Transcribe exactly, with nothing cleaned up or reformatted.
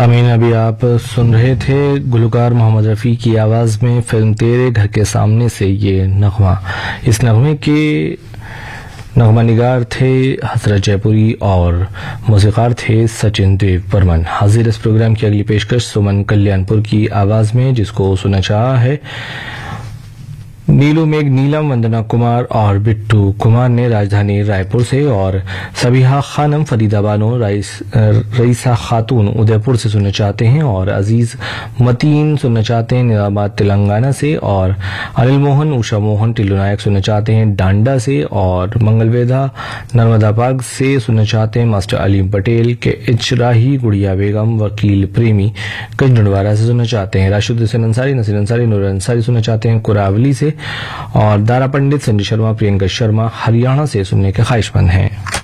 सामीन, अभी आप सुन रहे थे गुलकार मोहम्मद रफ़ी की आवाज़ में फिल्म तेरे घर के सामने से ये नगमा। इस नगमे के नगमा निगार थे हसरत जयपुरी और मौसीकार थे सचिन देव बर्मन। हाजिर इस प्रोग्राम की अगली पेशकश सुमन कल्याणपुर की आवाज़ में, जिसको सुना चाहा है नीलू मेघ नीलम, वंदना कुमार और बिट्टू कुमार ने राजधानी रायपुर से, और सबिहा खानम फरीदाबाद, रईसा खातून उदयपुर से सुनना चाहते हैं, और अजीज मतीन सुनना चाहते हैं निजामाबाद तेलंगाना से, और अनिल मोहन उषा मोहन टिल्लू नायक सुनना चाहते हैं डांडा से, और मंगलवेदा नर्मदा पार्क से सुनना चाहते हैं मास्टर अलीम पटेल के इचराही, गुड़िया बेगम वकील प्रेमी कंजडवारा से सुनना चाहते हैं, राशिद हुसैन अंसारी नसीर अंसारी नूर अंसारी सुनना चाहते हैं कुरावली से, और दारा पंडित संजय शर्मा प्रियंका शर्मा हरियाणा से सुनने के ख्वाहिशमंद हैं।